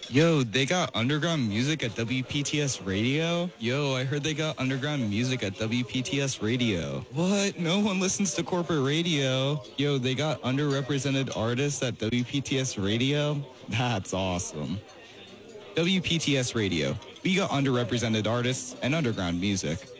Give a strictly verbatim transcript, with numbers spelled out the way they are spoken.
Yo, they got underground music at W P T S Radio? Yo, I heard they got underground music at W P T S Radio. What? No one listens to corporate radio. Yo, they got underrepresented artists at W P T S Radio? That's awesome. W P T S Radio. We got underrepresented artists and underground music.